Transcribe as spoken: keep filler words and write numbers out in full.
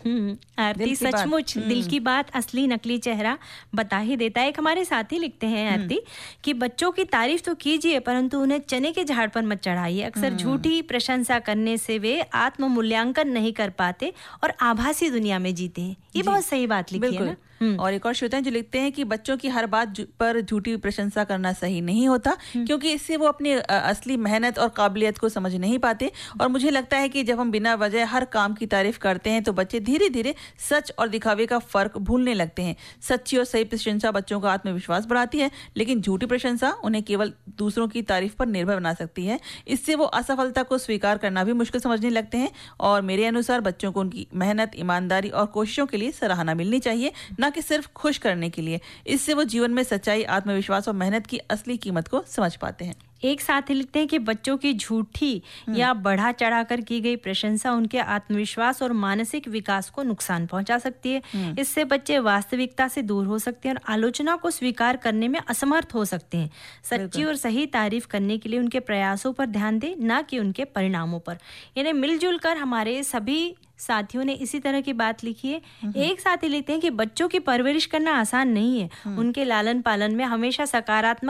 हम्म, आरती सचमुच दिल की बात असली नकली चेहरा बता ही देता है। एक हमारे साथी लिखते हैं आरती कि बच्चों की तारीफ तो कीजिए परंतु उन्हें चने के झाड़ पर मत चढ़ाइए। अक्सर झूठी प्रशंसा करने से वे आत्म मूल्यांकन नहीं कर पाते और आभासी दुनिया में जीते हैं। ये बहुत सही बात लिखी है ना। और एक और श्रोता हैं जो लिखते हैं कि बच्चों की हर बात पर झूठी प्रशंसा करना सही नहीं होता, क्योंकि इससे वो अपनी असली मेहनत और काबिलियत को समझ नहीं पाते। और मुझे लगता है कि जब हम बिना वजह हर काम की तारीफ करते हैं तो बच्चे धीरे धीरे सच और दिखावे का फर्क भूलने लगते हैं। सच्ची और सही प्रशंसा बच्चों का आत्मविश्वास बढ़ाती है, लेकिन झूठी प्रशंसा उन्हें केवल दूसरों की तारीफ पर निर्भर बना सकती है। इससे वो असफलता को स्वीकार करना भी मुश्किल समझने लगते हैं। और मेरे अनुसार बच्चों को उनकी मेहनत, ईमानदारी और कोशिशों के लिए सराहना मिलनी चाहिए, ना कि सिर्फ खुश करने के लिए। इससे वो जीवन में सच्चाई, आत्मविश्वास और मेहनत की असली कीमत को समझ पाते हैं। एक साथी लिखते हैं कि बच्चों की झूठी या बढ़ा चढ़ाकर की गई प्रशंसा उनके आत्मविश्वास और मानसिक विकास को नुकसान पहुंचा सकती है। इससे बच्चे वास्तविकता से दूर हो सकते हैं और आलोचना को स्वीकार करने में असमर्थ हो सकते हैं। सच्ची और सही तारीफ करने के लिए उनके प्रयासों पर ध्यान दें, ना कि उनके परिणामों पर। यानी मिलजुल कर हमारे सभी साथियों ने इसी तरह की बात लिखी है। एक साथी लिखते हैं कि बच्चों की परवरिश करना आसान नहीं है। उनके लालन पालन में हमेशा सकारात्मक